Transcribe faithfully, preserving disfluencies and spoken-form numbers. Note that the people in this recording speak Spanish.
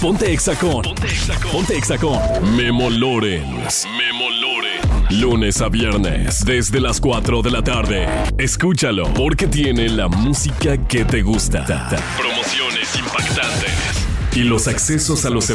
Ponte Exa con, Ponte Exa con, Ponte Exa con Memo Lorens. Memo Lorens. Lunes a viernes, desde las cuatro de la tarde. Escúchalo, porque tiene la música que te gusta. Promociones impactantes y los accesos a los